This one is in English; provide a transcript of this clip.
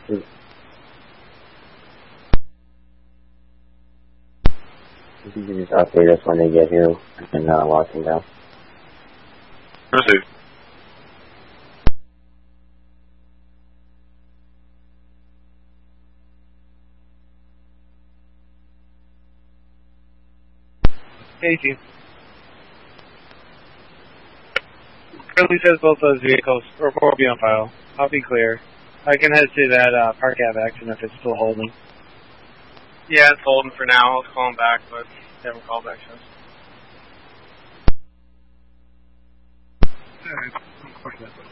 If you can just update us when they get here and lock them down. Received. Casey. Currently says both those vehicles will be on file. I'll be clear. I can head to that Park Ave action if it's still holding. Yeah, it's holding for now. I'll call him back, but they haven't called back since. Alright, of course not.